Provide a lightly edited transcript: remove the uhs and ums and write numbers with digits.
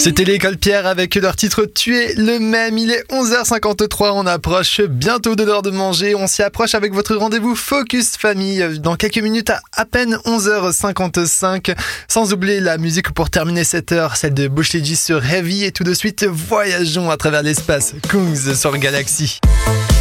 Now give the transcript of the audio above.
C'était l'école Pierre avec leur titre Tu es le même. Il est 11h53, on approche bientôt de l'heure de manger. On s'y approche avec votre rendez-vous Focus Famille dans quelques minutes à peine 11h55. Sans oublier la musique pour terminer cette heure, celle de Bush Leigh sur Heavy. Et tout de suite, voyageons à travers l'espace. Kungs sur Galaxy.